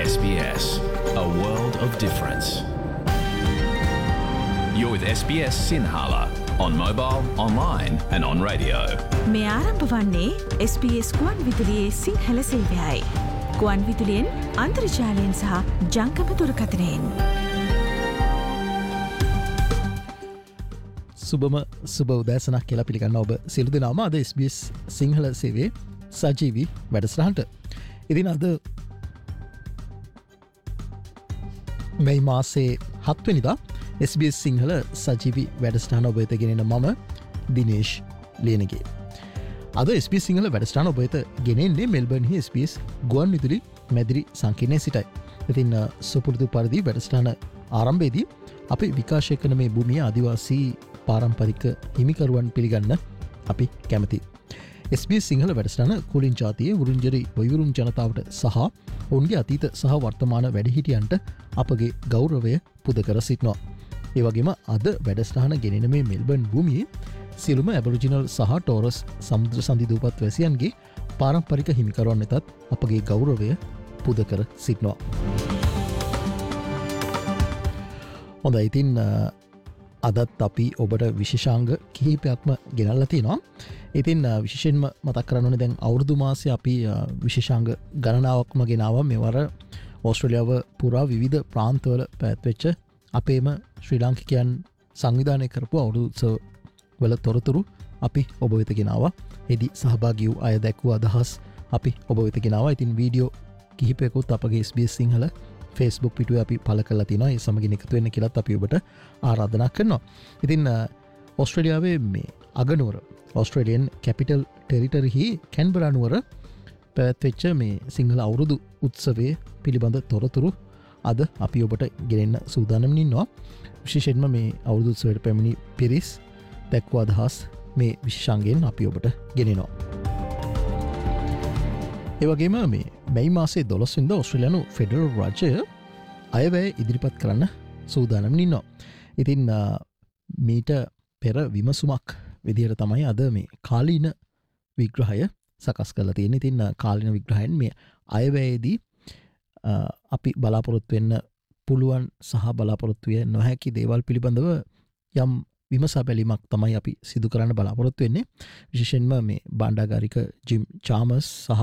SBS, a world of difference. You're with SBS Sinhala on mobile, online and on radio. මේ ආරම්භ වන්නේ SBS ගුවන් විදුලියේ සිංහල සේවයයි. ගුවන් විදුලියෙන් අන්තර්ජාලයෙන් සහ ජංගම දුරකථනයෙන්. සුබ උදෑසනක් කියලා පිළිගන්න ඔබ සියලු දෙනාම අද SBS සිංහල සේවයේ සජීවී වැඩසටහනට. ඉතින් අද මේ මාසේ 7 වෙනිදා SBS සිංහල සජීවී වැඩසටහන ඔබ වෙත ගෙනෙන මම දිනේෂ් ලේනගේ. අද SBS සිංහල වැඩසටහන ඔබ වෙත ගෙනෙන්නේ මෙල්බර්න්හි SBS ගුවන් විදුලි මැදිරි සංකීර්ණයේ සිටයි. ඉතින් සුපුරුදු පරිදි වැඩසටහන ආරම්භයේදී අපි විකාශය කරන මේ භූමියේ ආදිවාසී පාරම්පරික හිමිකරුවන් පිළිගන්න අපි කැමති. SBS සිංහල වැඩසටහන කුලින් ජාතියේ වුරුංජරි වෛවරුන් ජනතාවට සහ ඔවුන්ගේ අතීත සහ වර්තමාන වැඩිහිටියන්ට අපගේ ගෞරවය පුද කර සිටිනවා. ඒ වගේම අද වැඩසටහන ගෙනෙන මේ මෙල්බර්න් භූමියේ සියලුම ඇබොරිජිනල් සහ ටෝරස් සමුද්‍ර සන්ධි දූපත් වැසියන්ගේ පාරම්පරික හිමිකරුවන් වෙතත් අපගේ ගෞරවය පුද කර සිටිනවා. හොඳයි, ඉතින් අදත් අපි ඔබට විශේෂාංග කිහිපයක්ම ගෙනල්ලා තියෙනවා. ඉතින් විශේෂයෙන්ම මතක් කරන්න ඕනේ දැන් අවුරුදු මාසේ අපි විශේෂාංග ගණනාවක්ම ගෙනාවා. මෙවර ඕස්ට්‍රේලියාව පුරා විවිධ ප්‍රාන්තවල පැවැත්වෙච්ච අපේම ශ්‍රී ලාංකිකයන් සංවිධානය කරපු අවුරුදු උත්සව වල තොරතුරු අපි ඔබ වෙත ගෙනාවා. එදී සහභාගී වූ අය දැක්වූ අදහස් අපි ඔබ වෙත ගෙනාවා. ඉතින් වීඩියෝ කිහිපයකුත් අපගේ SBS සිංහල Facebook පිටුවේ අපි පළ කරලා තිනවා. ඒ සමගින් එකතු වෙන්න කියලාත් අපි ඔබට ආරාධනා කරනවා. ඉතින් ඕස්ට්‍රේලියාවේ මේ අගනුවර ඔස්ට්‍රේලියන් කැපිටල් ටෙරිටරිහි කැන්බරා නුවර පැවැත්වෙච්ච මේ සිංහල අවුරුදු උත්සවයේ පිළිබඳ තොරතුරු අද අපි ඔබට ගෙනෙන්න සූදානම් ඉන්නවා. විශේෂයෙන්ම මේ අවුරුදු උත්සවයට පැමිණි පිරිස් දැක්වූ අදහස් මේ විශේෂාංගයෙන් අපි ඔබට ගෙනෙනවා. ඒවගේම මේ මැයි මාසේ 12 වෙනිදා ඔස්ට්‍රේලියානු ෆෙඩරල් රාජ්‍යය අයවැය ඉදිරිපත් කරන්න සූදානම් ඉන්නවා. ඉතින් මීට පෙර විමසුමක් විදිහට තමයි අද මේ කාලීන විග්‍රහය සකස් කරලා තියෙන්නේ. ඉතින් කාලීන විග්‍රහයෙන් මේ අයවැයේදී අපි බලාපොරොත්තු වෙන්න පුළුවන් සහ බලාපොරොත්තු විය නොහැකි දේවල් පිළිබඳව යම් විමසා බැලීමක් තමයි අපි සිදු කරන්න බලාපොරොත්තු වෙන්නේ. විශේෂයෙන්ම මේ බණ්ඩාගාරික ජිම් චාමර්ස් සහ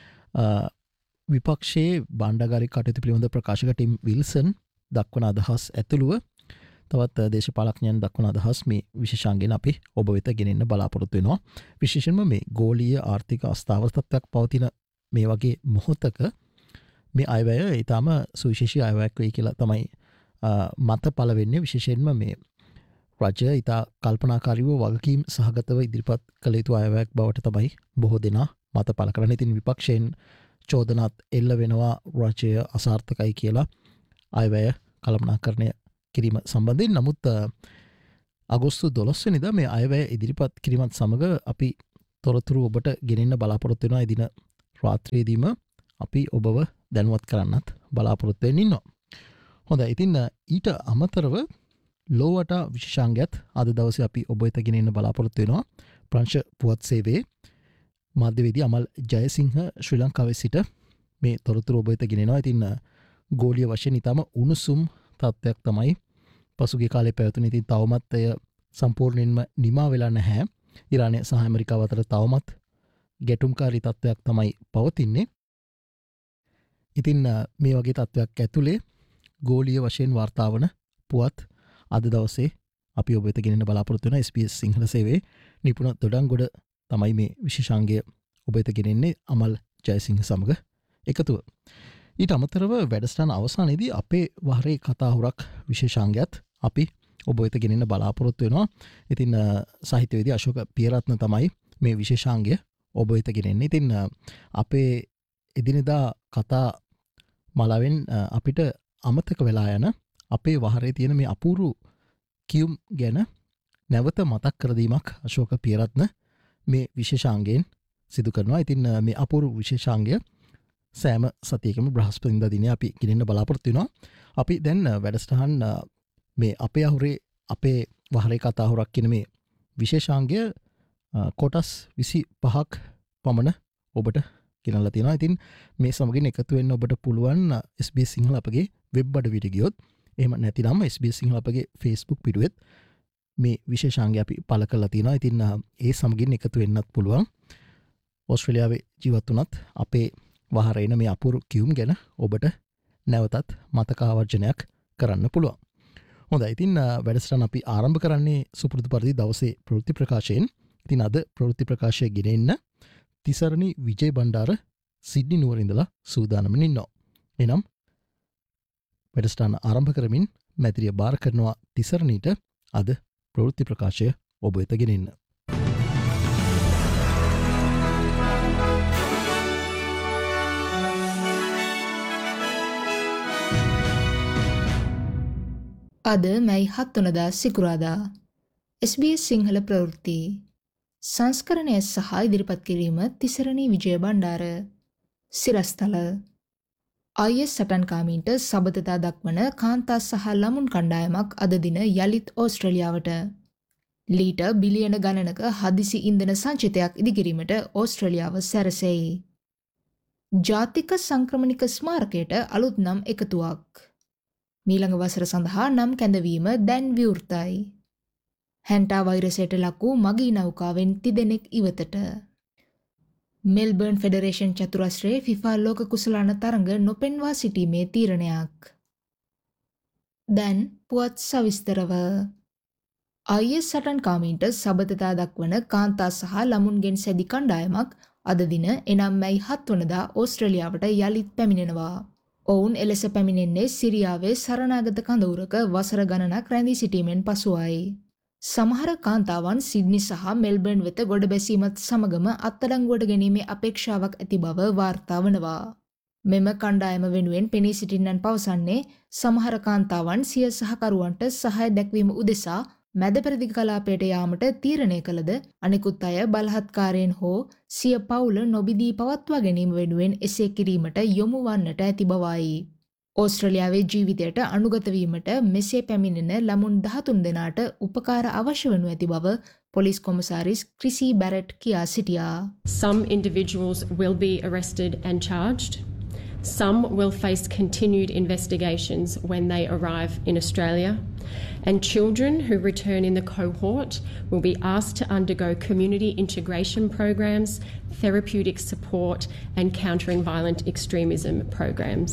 විපක්ෂයේ බණ්ඩාගාරික කටයුතු පිළිබඳ ප්‍රකාශක ටිම් විල්සන් දක්වන අදහස් ඇතුළුව තවත් දේශපාලඥයන් දක්වන අදහස් මේ විශේෂාංගයෙන් අපි ඔබ වෙත ගෙනෙන්න බලාපොරොත්තු වෙනවා. විශේෂයෙන්ම මේ ගෝලීය ආර්ථික අස්ථාවර තත්ත්වයක් පවතින මේ වගේ මොහොතක මේ අයවැය ඊටම සුවිශේෂී අයවැයක් වෙයි කියලා තමයි මත පළ වෙන්නේ. විශේෂයෙන්ම මේ රජය ඉතා කල්පනාකාරීව වගකීම් සහගතව ඉදිරිපත් කළ යුතු අයවැයක් බවට තමයි බොහෝ දෙනා මත පළ කරන්නේ. ඉතින් විපක්ෂයෙන් චෝදනාත් එල්ල වෙනවා රජය අසාර්ථකයි කියලා අයවැය කළමනාකරණය කිරීම සම්බන්ධයෙන්. නමුත් අගෝස්තු 12 වෙනිදා මේ අයවැය ඉදිරිපත් කිරීමත් සමග අපි තොරතුරු ඔබට ගෙනෙන්න බලාපොරොත්තු වෙනවා. එදින රාත්‍රියේදීම අපි ඔබව දැනුවත් කරන්නත් බලාපොරොත්තු වෙමින් ඉන්නවා. හොඳයි, ඉතින් ඊට අමතරව ලෝවට විශේෂාංගයත් අද දවසේ අපි ඔබ වෙත ගෙනෙන්න බලාපොරොත්තු වෙනවා. ප්‍රංශ පුවත් සේවයේ මාධ්‍යවේදී අමල් ජයසිංහ ශ්‍රී ලංකාවේ සිට මේ තොරතුරු ඔබ වෙත ගෙනෙනවා. ඉතින් ගෝලීය වශයෙන් ඊටම උණුසුම් තත්ත්වයක් තමයි පසුගිය කාලේ පැවතුනේ. ඉතින් තවමත් එය සම්පූර්ණයෙන්ම නිමා වෙලා නැහැ. ඉරානය සහ ඇමරිකාව අතර තවමත් ගැටුම්කාරී තත්ත්වයක් තමයි පවතින්නේ. ඉතින් මේ වගේ තත්ත්වයක් ඇතුලේ ගෝලීය වශයෙන් වාර්තා වන පුවත් අද දවසේ අපි ඔබ වෙත ගෙනෙන්න බලාපොරොත්තු වෙන SBS සිංහල සේවයේ නිපුණ දොඩංගොඩ තමයි මේ විශේෂාංගය ඔබ වෙත ගෙනෙන්නේ අමල් ජයසිංහ සමග එකතුව. ඊට අමතරව වැඩසටහන අවසානයේදී අපේ වහරේ කතාහුරක් විශේෂාංගයත් අපි ඔබ වෙත ගෙනෙන්න බලාපොරොත්තු වෙනවා. ඉතින් සාහිත්‍යවේදී අශෝක පියරත්න තමයි මේ විශේෂාංගය ඔබ වෙත ගෙනෙන්නේ. ඉතින් අපේ එදිනෙදා කතා මලාවෙන් අපිට අමතක වෙලා යන අපේ වහරේ තියෙන මේ අපූරු කියුම් ගැන නැවත මතක් කර දීමක් අශෝක පියරත්න මේ විශේෂාංගයෙන් සිදු කරනවා. ඉතින් මේ අපූරු විශේෂාංගය සෑම සතියකම බ්‍රහස්පතින්දා දිනේ අපි ගෙනෙන්න බලාපොරොත්තු වෙනවා. අපි දැන් වැඩසටහන් මේ අපේ අහුරේ අපේ වහරේ කතාහුරක් කියන මේ විශේෂාංගය කොටස් 25ක් පමණ ඔබට ගෙනල්ලා තියෙනවා. ඉතින් මේ සමගින් එකතු වෙන්න ඔබට පුළුවන් SBS සිංහල අපගේ වෙබ් අඩවියට ගියොත්. එහෙම නැතිනම් SBS සිංහල අපගේ Facebook පිටුවෙත් මේ විශේෂාංගය අපි පළ කරලා තියෙනවා. ඉතින් ඒ සමගින් එකතු වෙන්නත් පුළුවන්. ඕස්ට්‍රේලියාවේ ජීවත් වුණත් අපේ වහරේන මේ අපූරු කියුම් ගැන ඔබට නැවතත් මතකාවර්ජනයක් කරන්න පුළුවන්. හොඳයි, ඉතින් වැඩසටහන අපි ආරම්භ කරන්නේ සුපුරුදු පරිදි දවසේ ප්‍රවෘත්ති ප්‍රකාශයෙන්. ඉතින් අද ප්‍රවෘත්ති ප්‍රකාශය ගෙනෙන්න තිසරණි විජේ බණ්ඩාර සිඩ්නි නුවර ඉඳලා සූදානම්ව ඉන්නවා. එනම් වැඩසටහන ආරම්භ කරමින් මැදිරිය බාර කරනවා තිසරණීට අද ප්‍රවෘත්ති ප්‍රකාශය ඔබ වෙත ගෙනෙන්න. අද මැයි 7 වනදා සිකුරාදා SBS සිංහල ප්‍රවෘත්ති සංස්කරණය සහ ඉදිරිපත් කිරීම තිසරණී විජය බණ්ඩාර. සිරස්තල IS සටන්කාමීන්ට සබඳතා දක්වන කාන්තා සහ ළමුන් කණ්ඩායමක් අද දින යළිත් ඕස්ට්‍රේලියාවට. ලීට බිලියන ගණනක හදිසි ඉන්ධන සංචිතයක් ඉදිකිරීමට ඕස්ට්‍රේලියාව සැරසෙයි. ජාතික සංක්‍රමණික ස්මාරකයට අලුත් නම් එකතුවක්. මීළඟ වසර සඳහා නම් කැඳවීම දැන් විවෘතයි. හැන්ටා වෛරසයට ලක් වූ මගී නෞකාවෙන් තිදෙනෙක් ඉවතට. මෙල්බර්න් ෆෙඩරේෂන් චතුරස්‍රයේ FIFA ලෝක කුසලාන තරඟ නොපෙන්වා සිටීමේ තීරණයක්. දැන් පුවත් සවිස්තරව. IS සටන්කාමීන්ට සබඳතා දක්වන කාන්තා සහ ළමුන්ගෙන් සැදි කණ්ඩායමක් අද දින එනම් මැයි 7 වනදා ඕස්ට්‍රේලියාවට යළිත් පැමිණෙනවා. ඔවුන් එලෙස පැමිණෙන්නේ සිරියාවේ සරණාගත කඳවුරක වසර ගණනක් රැඳී සිටීමෙන් පසුවයි. සමහර කාන්තාවන් සිඩ්නි සහ මෙල්බර්න් වෙත ගොඩ බැසීමත් සමගම අත්අඩංගුවට ගැනීමේ අපේක්ෂාවක් ඇති බව වාර්තා වනවා. මෙම කණ්ඩායම වෙනුවෙන් පෙනී සිටින්නන් පවසන්නේ සමහර කාන්තාවන් සිය සහකරුවන්ට සහාය දැක්වීම උදෙසා මැද පෙරදිග කලාපයට යාමට තීරණය කළද අනෙකුත් අය බලහත්කාරයෙන් හෝ සිය පවුල නොබිදී පවත්වා ගැනීම වෙනුවෙන් එසේ කිරීමට යොමු වන්නට ඇති බවයි. ඕස්ට්‍රේලියාවේ ජීවිතයට අනුගත වීමට මෙසේ පැමිණෙන ළමුන් 13 දෙනාට උපකාර අවශ්‍ය වනු ඇති බව පොලිස් කොමසාරිස් ක්‍රිසි බැරට් කියා සිටියා. Some individuals will be arrested and charged. Some will face continued investigations when they arrive in Australia, and children who return in the cohort will be asked to undergo community integration programs, therapeutic support, and countering violent extremism programs.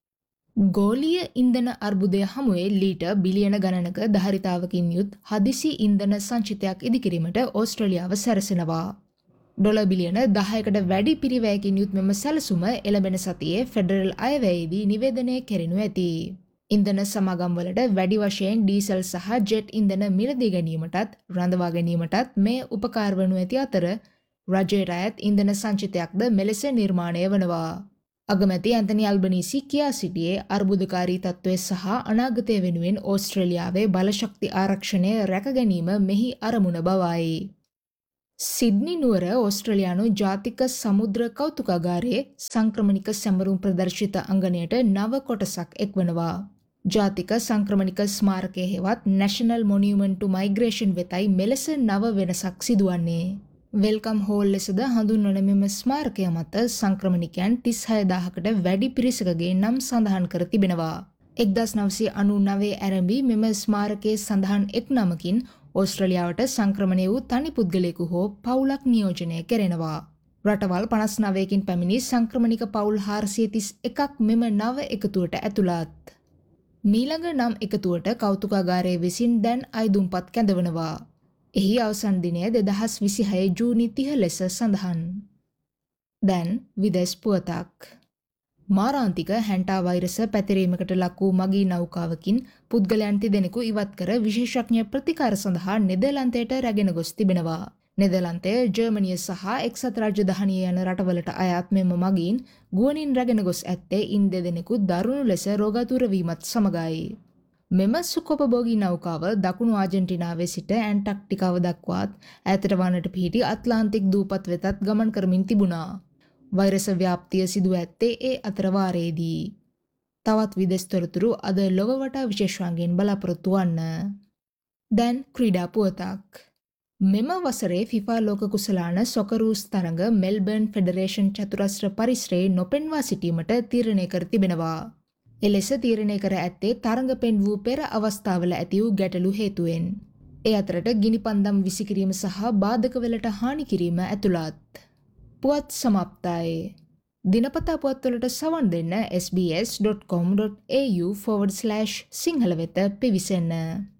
ගෝලීය ඉන්ධන අර්බුදය හමුවේ ලීට බිලියන ගණනක ධාරිතාවකින් යුත් හදිසි ඉන්ධන සංචිතයක් ඉදිකිරීමට ඕස්ට්‍රේලියාව සැරසෙනවා. Dollar බිලියන 10කට වැඩි පිරිවැයකින් යුත් මෙම සැලසුම එළඹෙන සතියේ ෆෙඩරල් අයවැයේදී නිවේදනය කෙරෙනු ඇති. ඉන්ධන සමාගම්වලට වැඩි වශයෙන් ඩීසල් සහ ජෙට් ඉන්ධන මිලදී ගැනීමටත් රඳවා ගැනීමටත් මේ උපකාර වනු ඇති අතර රජයට අයත් ඉන්ධන සංචිතයක්ද මෙලෙස නිර්මාණය වනවා. අගමැති ඇන්තනි අල්බනීසි කියා සිටියේ අර්බුදකාරී තත්ත්වය සහ අනාගතය වෙනුවෙන් ඕස්ට්‍රේලියාවේ බලශක්ති ආරක්ෂණය රැක ගැනීම මෙහි අරමුණ බවයි. සිඩ්නි නුවර ඕස්ට්‍රේලියානු ජාතික සමුද්‍ර කෞතුකාගාරයේ සංක්‍රමණික සැමරුම් ප්‍රදර්ශිත අංගණයට නව කොටසක් එක්වනවා. ජාතික සංක්‍රමණික ස්මාරකය හෙවත් National Monument to Migration වෙතයි මෙලෙස නව වෙනසක් සිදුවන්නේ. වෙල්කම් හෝල් ලෙසද හඳුන්වන මෙම ස්මාරකය මත සංක්‍රමණිකයන් 36000කට වැඩි පිරිසකගේ නම් සඳහන් කර තිබෙනවා. 1999 ආරම්භී මෙම ස්මාරකයේ සඳහන් එක් නමකින් ඕස්ට්‍රේලියාවට සංක්‍රමණය වූ තනි පුද්ගලයෙකු හෝ පවුලක් නියෝජනය කෙරෙනවා. රටවල් 59කින් පැමිණි සංක්‍රමණික පවුල් 431ක් මෙම නව එකතුවට ඇතුළත්. මීළඟ නම් එකතුවට කෞතුකාගාරයේ විසින් දැන් අයදුම්පත් කැඳවනවා. එහි අවසන් දිනය 2026 ජූනි 30 ලෙස සඳහන්. දැන් විදෙස් පුවතක්. මාරාන්තික හැන්ටා වෛරස පැතිරීමකට ලක් වූ මගී නෞකාවකින් පුද්ගලයන් තිදෙනෙකු ඉවත් කර විශේෂඥ ප්‍රතිකාර සඳහා නෙදර්ලන්තයට රැගෙන ගොස් තිබෙනවා. නෙදර්ලන්තය, ජර්මනිය සහ එක්සත් රාජධානිය යන රටවලට අයත් මෙම මගීන් ගුවනින් රැගෙන ගොස් ඇත්තේ ඉන් දෙදෙනෙකු දරුණු ලෙස රෝගාතුර වීමත් සමගයි. මෙම සුකොපභෝගී නෞකාව දකුණු ආජන්ටිනාවේ සිට ඇන්ටාර්ක්ටිකාව දක්වාත් ඈතට වන්නට පිහිටි ඇට්ලාන්ටික් දූපත් වෙතත් ගමන් කරමින් තිබුණා. වෛරස ව්‍යාප්තිය සිදුව ඇත්තේ ඒ අතර වාරයේදී. තවත් විදෙස් තොරතුරු අද ලොව වටා විශේෂාංගයෙන් බලාපොරොත්තු වන්න. දැන් ක්‍රීඩා පුවතක්. මෙම වසරේ ෆිෆා ලෝක කුසලාන සොකරූස් තරඟ මෙල්බර්න් ෆෙඩරේෂන් චතුරස්‍ර පරිශ්‍රයේ නොපෙන්වා සිටීමට තීරණය කර තිබෙනවා. එලෙස තීරණය කර ඇත්තේ තරඟ පෙන් වූ පෙර අවස්ථාවල ඇති වූ ගැටලු හේතුවෙන්. ඒ අතරට ගිනි පන්දම් විසිකිරීම සහ බාධකවලට හානි කිරීම ඇතුළත්. පුවත් සමාප්තයි. දිනපතා පුවත්වලට සවන් දෙන්න sbs.com.au/සිංහල වෙත පිවිසෙන්න.